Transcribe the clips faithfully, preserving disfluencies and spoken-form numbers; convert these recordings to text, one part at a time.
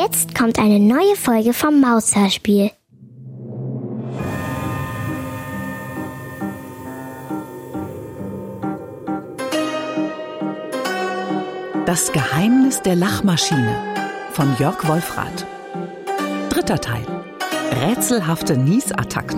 Jetzt kommt eine neue Folge vom Maushörspiel. Das Geheimnis der Lachmaschine von Jörg Wolfrath. Dritter Teil. Rätselhafte Niesattacken.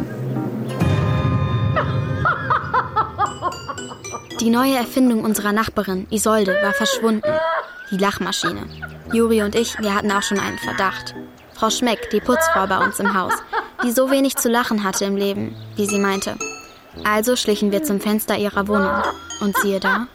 Die neue Erfindung unserer Nachbarin, Isolde, war verschwunden. Die Lachmaschine. Juri und ich, wir hatten auch schon einen Verdacht. Frau Schmeck, die Putzfrau bei uns im Haus, die so wenig zu lachen hatte im Leben, wie sie meinte. Also schlichen wir zum Fenster ihrer Wohnung. Und siehe da.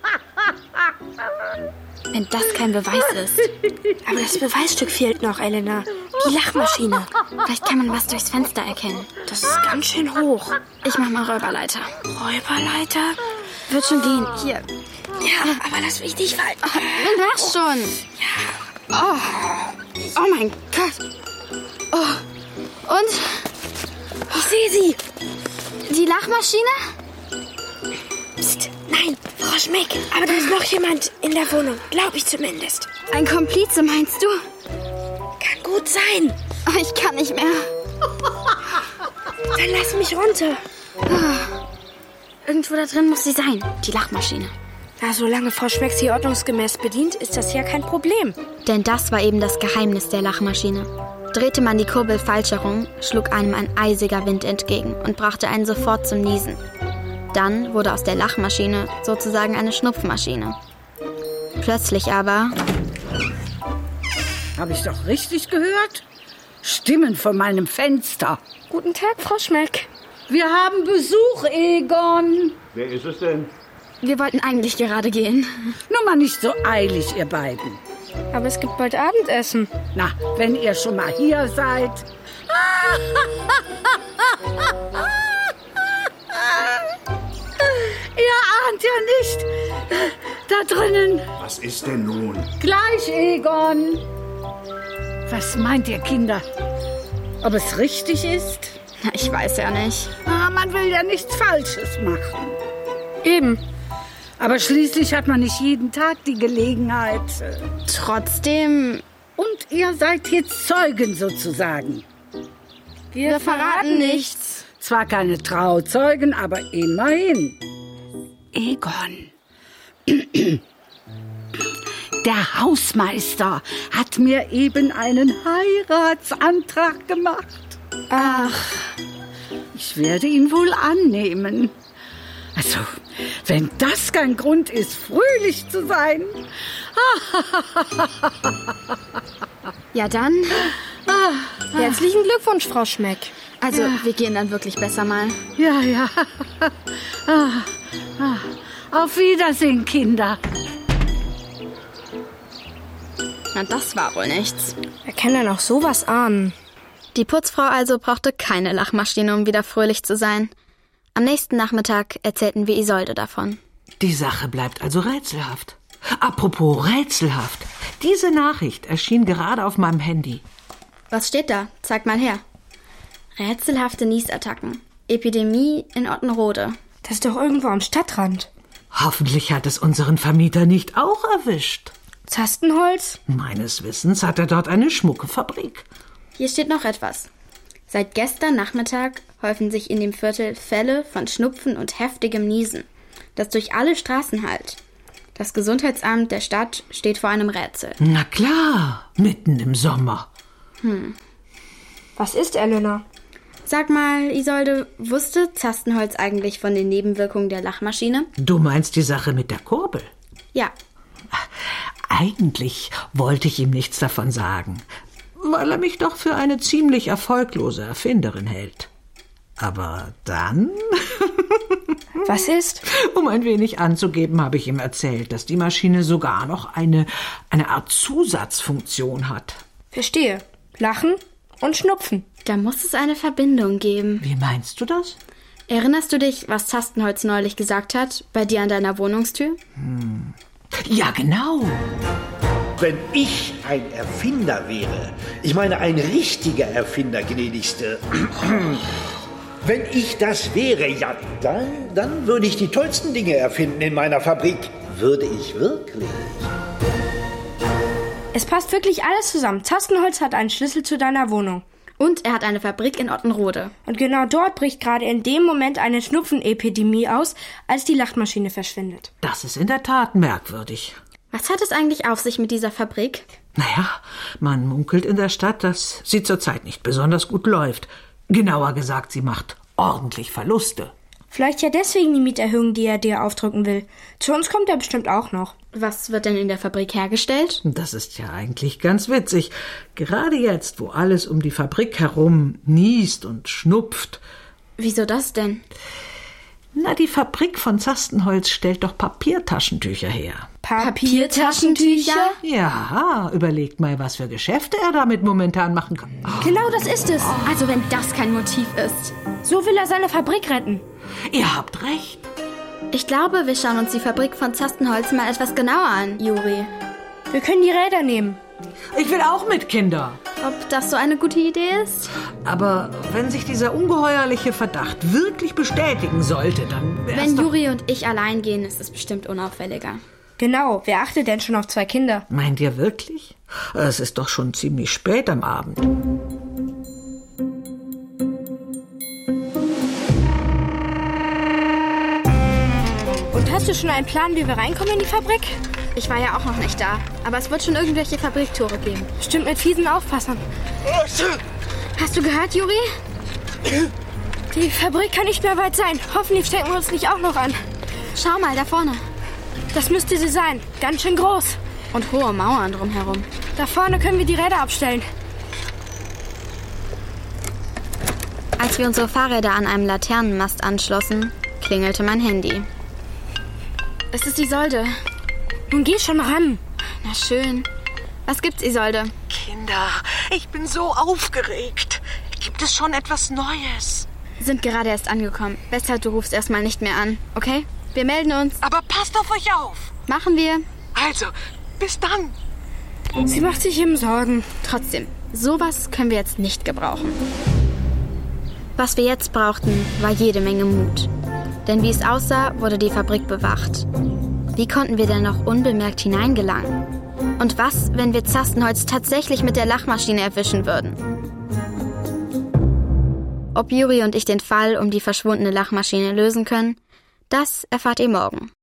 Wenn das kein Beweis ist. Aber das Beweisstück fehlt noch, Elena. Die Lachmaschine. Vielleicht kann man was durchs Fenster erkennen. Das ist ganz schön hoch. Ich mach mal Räuberleiter. Räuberleiter? Wird schon gehen. Hier. Ja, aber lass mich nicht fallen. Oh, mach schon. Ja. Oh. Oh mein Gott. Oh. Und? Ich sehe sie. Die Lachmaschine? Psst. Nein, Frau Schmeck. Aber da ist noch jemand in der Wohnung. Glaube ich zumindest. Ein Komplize, meinst du? Kann gut sein. Oh, ich kann nicht mehr. Dann lass mich runter. Oh. Irgendwo da drin muss sie sein. Die Lachmaschine. Na, solange Frau Schmeck sie ordnungsgemäß bedient, ist das ja kein Problem. Denn das war eben das Geheimnis der Lachmaschine. Drehte man die Kurbel falsch herum, schlug einem ein eisiger Wind entgegen und brachte einen sofort zum Niesen. Dann wurde aus der Lachmaschine sozusagen eine Schnupfmaschine. Plötzlich aber... Habe ich doch richtig gehört? Stimmen von meinem Fenster. Guten Tag, Frau Schmeck. Wir haben Besuch, Egon. Wer ist es denn? Wir wollten eigentlich gerade gehen. Nur mal nicht so eilig, ihr beiden. Aber es gibt bald Abendessen. Na, wenn ihr schon mal hier seid. Ihr ahnt ja nicht. Da drinnen. Was ist denn nun? Gleich, Egon. Was meint ihr, Kinder? Ob es richtig ist? Na, ich weiß ja nicht. Ah, man will ja nichts Falsches machen. Eben. Aber schließlich hat man nicht jeden Tag die Gelegenheit. Trotzdem... Und ihr seid jetzt Zeugen sozusagen. Wir, Wir verraten nichts. Zwar keine Trauzeugen, aber immerhin. Egon. Der Hausmeister hat mir eben einen Heiratsantrag gemacht. Ach, ich werde ihn wohl annehmen. Also, wenn das kein Grund ist, fröhlich zu sein. Ja, dann. Ah, herzlichen Glückwunsch, Frau Schmeck. Also, ja. Wir gehen dann wirklich besser mal. Ja, ja. Ah, ah. Auf Wiedersehen, Kinder. Na, das war wohl nichts. Wer kann denn auch sowas ahnen? Die Putzfrau also brauchte keine Lachmaschine, um wieder fröhlich zu sein. Am nächsten Nachmittag erzählten wir Isolde davon. Die Sache bleibt also rätselhaft. Apropos rätselhaft. Diese Nachricht erschien gerade auf meinem Handy. Was steht da? Zeig mal her. Rätselhafte Niesattacken. Epidemie in Ottenrode. Das ist doch irgendwo am Stadtrand. Hoffentlich hat es unseren Vermieter nicht auch erwischt. Zastenholz? Meines Wissens hat er dort eine Schmuckefabrik. Hier steht noch etwas. Seit gestern Nachmittag häufen sich in dem Viertel Fälle von Schnupfen und heftigem Niesen, das durch alle Straßen hallt. Das Gesundheitsamt der Stadt steht vor einem Rätsel. Na klar, mitten im Sommer. Hm. Was ist, Elena? Sag mal, Isolde, wusste Zastenholz eigentlich von den Nebenwirkungen der Lachmaschine? Du meinst die Sache mit der Kurbel? Ja. Eigentlich wollte ich ihm nichts davon sagen, weil er mich doch für eine ziemlich erfolglose Erfinderin hält. Aber dann... Was ist? Um ein wenig anzugeben, habe ich ihm erzählt, dass die Maschine sogar noch eine, eine Art Zusatzfunktion hat. Verstehe. Lachen und Schnupfen. Da muss es eine Verbindung geben. Wie meinst du das? Erinnerst du dich, was Zastenholz neulich gesagt hat, bei dir an deiner Wohnungstür? Hm. Ja, genau. Wenn ich ein Erfinder wäre, ich meine ein richtiger Erfinder, gnädigste, wenn ich das wäre, ja, dann, dann würde ich die tollsten Dinge erfinden in meiner Fabrik. Würde ich wirklich. Es passt wirklich alles zusammen. Zastenholz hat einen Schlüssel zu deiner Wohnung. Und er hat eine Fabrik in Ottenrode. Und genau dort bricht gerade in dem Moment eine Schnupfenepidemie aus, als die Lachmaschine verschwindet. Das ist in der Tat merkwürdig. Was hat es eigentlich auf sich mit dieser Fabrik? Naja, man munkelt in der Stadt, dass sie zurzeit nicht besonders gut läuft. Genauer gesagt, sie macht ordentlich Verluste. Vielleicht ja deswegen die Mieterhöhung, die er dir aufdrücken will. Zu uns kommt er bestimmt auch noch. Was wird denn in der Fabrik hergestellt? Das ist ja eigentlich ganz witzig. Gerade jetzt, wo alles um die Fabrik herum niest und schnupft. Wieso das denn? Na, die Fabrik von Zastenholz stellt doch Papiertaschentücher her. Papiertaschentücher? Ja, überlegt mal, was für Geschäfte er damit momentan machen kann. Oh. Genau das ist es. Also wenn das kein Motiv ist. So will er seine Fabrik retten. Ihr habt recht. Ich glaube, wir schauen uns die Fabrik von Zastenholz mal etwas genauer an, Juri. Wir können die Räder nehmen. Ich will auch mit, Kinder. Ob das so eine gute Idee ist? Aber wenn sich dieser ungeheuerliche Verdacht wirklich bestätigen sollte, dann wär's Wenn doch... Juri und ich allein gehen, ist es bestimmt unauffälliger. Genau, wer achtet denn schon auf zwei Kinder? Meint ihr wirklich? Es ist doch schon ziemlich spät am Abend. Und hast du schon einen Plan, wie wir reinkommen in die Fabrik? Ich war ja auch noch nicht da, aber es wird schon irgendwelche Fabriktore geben. Stimmt, mit fiesen Aufpassern. Hast du gehört, Juri? Die Fabrik kann nicht mehr weit sein. Hoffentlich stecken wir uns nicht auch noch an. Schau mal, da vorne. Das müsste sie sein. Ganz schön groß. Und hohe Mauern drumherum. Da vorne können wir die Räder abstellen. Als wir unsere Fahrräder an einem Laternenmast anschlossen, klingelte mein Handy. Es ist Isolde. Nun geh schon ran. Na schön. Was gibt's, Isolde? Kinder, ich bin so aufgeregt. Gibt es schon etwas Neues? Sind gerade erst angekommen. Besser, du rufst erstmal nicht mehr an, okay? Wir melden uns. Aber passt auf euch auf. Machen wir. Also, bis dann. Sie macht sich eben Sorgen. Trotzdem, sowas können wir jetzt nicht gebrauchen. Was wir jetzt brauchten, war jede Menge Mut. Denn wie es aussah, wurde die Fabrik bewacht. Wie konnten wir denn noch unbemerkt hineingelangen? Und was, wenn wir Zastenholz tatsächlich mit der Lachmaschine erwischen würden? Ob Juri und ich den Fall um die verschwundene Lachmaschine lösen können, das erfahrt ihr morgen.